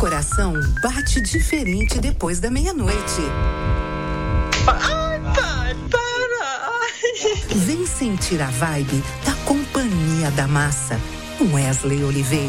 coração bate diferente depois da meia-noite. Ai, pai, para! Vem sentir a vibe da Companhia da Massa. Wesley Oliveira.